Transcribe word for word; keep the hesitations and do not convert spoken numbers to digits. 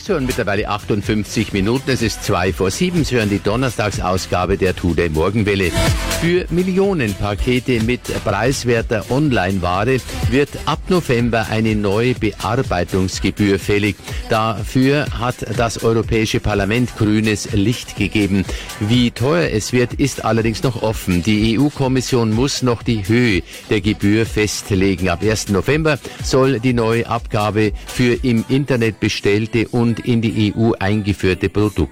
und mittlerweile achtundfünfzig Minuten. Es ist zwei vor sieben. Sie hören die Donnerstagsausgabe der Today Morgenwelle. Für Millionen Pakete mit preiswerter Online-Ware wird ab November eine neue Bearbeitungsgebühr fällig. Dafür hat das Europäische Parlament grünes Licht gegeben. Wie teuer es wird, ist allerdings noch offen. Die E U-Kommission muss noch die Höhe der Gebühr festlegen. Ab ersten November soll die neue Abgabe für im Internet bestellte und in die E U eingeführte Produkte